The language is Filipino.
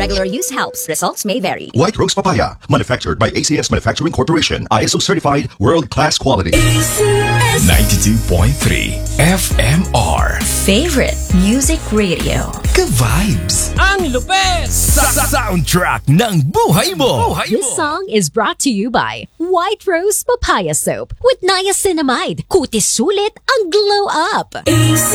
Regular use helps. Results may vary. White Rose Papaya, manufactured by ACS Manufacturing Corporation, ISO certified, world-class quality. ACS 92.3 FMR. Favorite Music Radio. Ka-vibes. Ang lupes! Soundtrack ng buhay mo. This song is brought to you by White Rose Papaya Soap with niacinamide. Kutis sulit ang glow up. ACS